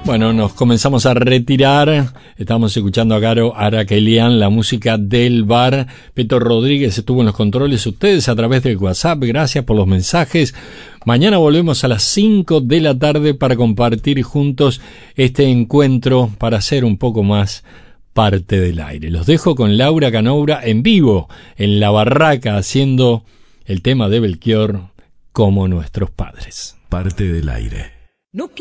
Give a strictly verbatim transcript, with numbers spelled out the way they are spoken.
Bueno, nos comenzamos a retirar. Estamos escuchando a Caro Araquelian, la música del bar. Peto Rodríguez estuvo en los controles. Ustedes a través del WhatsApp. Gracias por los mensajes. Mañana volvemos a las cinco de la tarde para compartir juntos este encuentro, para hacer un poco más parte del aire. Los dejo con Laura Canoura en vivo, en La Barraca, haciendo el tema de Belchior, Como nuestros padres. Parte del aire. No